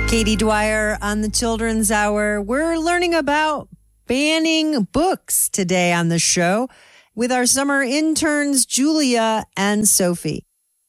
Katie Dwyer on the Children's Hour. We're learning about banning books today on the show with our summer interns, Julia and Sophie.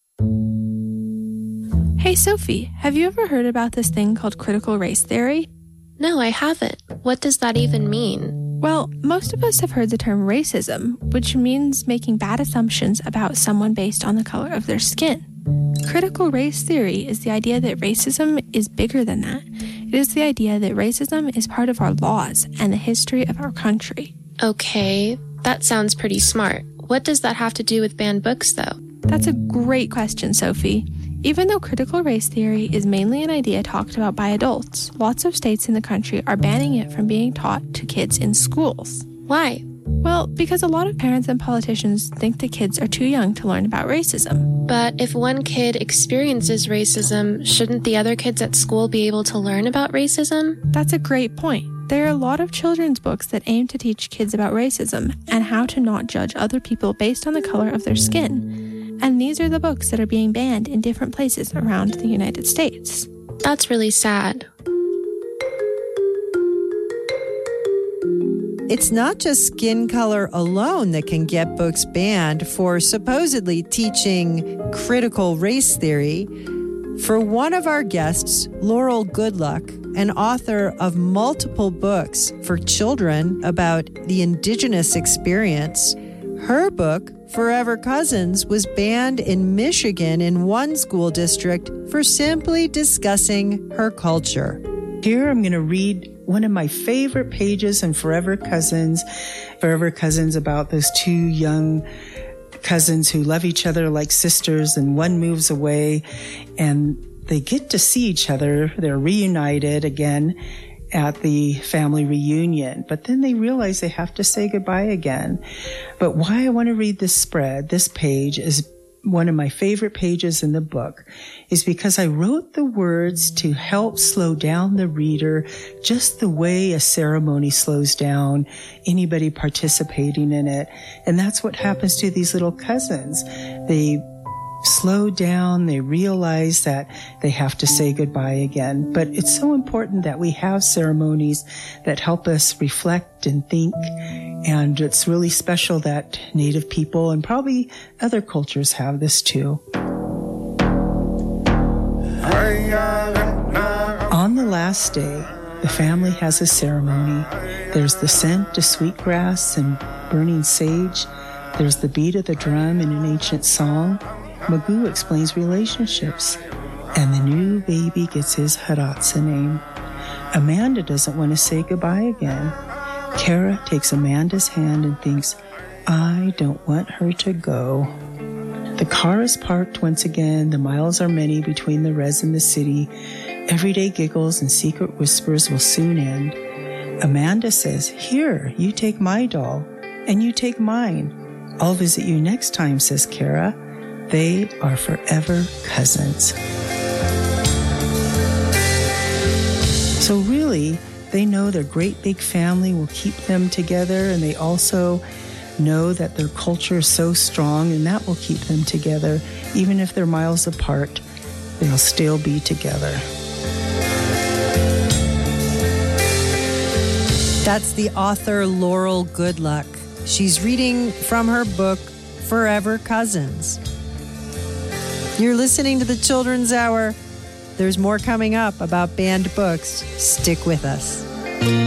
Hey, Sophie, have you ever heard about this thing called critical race theory? No, I haven't. What does that even mean? Well, most of us have heard the term racism, which means making bad assumptions about someone based on the color of their skin. Critical race theory is the idea that racism is bigger than that. It is the idea that racism is part of our laws and the history of our country. Okay, that sounds pretty smart. What does that have to do with banned books, though? That's a great question, Sophie. Even though critical race theory is mainly an idea talked about by adults, lots of states in the country are banning it from being taught to kids in schools. Why? Well, because a lot of parents and politicians think the kids are too young to learn about racism. But if one kid experiences racism, shouldn't the other kids at school be able to learn about racism? That's a great point. There are a lot of children's books that aim to teach kids about racism and how to not judge other people based on the color of their skin. And these are the books that are being banned in different places around the United States. That's really sad. It's not just skin color alone that can get books banned for supposedly teaching critical race theory. For one of our guests, Laurel Goodluck, an author of multiple books for children about the Indigenous experience, her book, Forever Cousins, was banned in Michigan in one school district for simply discussing her culture. Here I'm going to read one of my favorite pages in Forever Cousins. Forever Cousins about those two young cousins who love each other like sisters, and one moves away and they get to see each other. They're reunited again at the family reunion, but then they realize they have to say goodbye again. But why I want to read this page is one of my favorite pages in the book, is because I wrote the words to help slow down the reader just the way a ceremony slows down anybody participating in it. And that's what happens to these little cousins. They slow down, they realize that they have to say goodbye again. But it's so important that we have ceremonies that help us reflect and think. And it's really special that Native people and probably other cultures have this too. On the last day, the family has a ceremony. There's the scent of sweetgrass and burning sage. There's the beat of the drum in an ancient song. Magoo explains relationships, and the new baby gets his Haratsa name. Amanda doesn't want to say goodbye again. Kara takes Amanda's hand and thinks, I don't want her to go. The car is parked once again. The miles are many between the res and the city. Everyday giggles and secret whispers will soon end. Amanda says, here, you take my doll, and you take mine. I'll visit you next time, says Kara. They are forever cousins. So really, they know their great big family will keep them together, and they also know that their culture is so strong, and that will keep them together. Even if they're miles apart, they'll still be together. That's the author Laurel Goodluck. She's reading from her book, Forever Cousins. You're listening to the Children's Hour. There's more coming up about banned books. Stick with us.